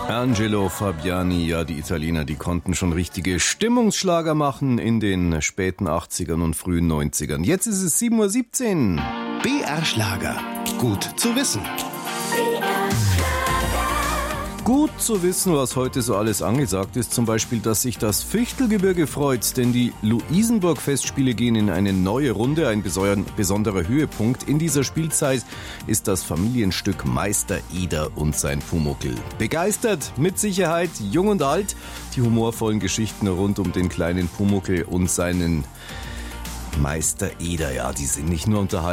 Angelo Fabiani, ja, die Italiener, die konnten schon richtige Stimmungsschlager machen in den späten 80ern und frühen 90ern. Jetzt ist es 7:17 Uhr. BR Schlager. Gut zu wissen. Gut zu wissen, was heute so alles angesagt ist. Zum Beispiel, dass sich das Fichtelgebirge freut, denn die Luisenburg-Festspiele gehen in eine neue Runde. Ein besonderer Höhepunkt in dieser Spielzeit ist das Familienstück Meister Eder und sein Pumuckl. Begeistert, mit Sicherheit, jung und alt, die humorvollen Geschichten rund um den kleinen Pumuckl und seinen Meister Eder. Ja, die sind nicht nur unterhalten.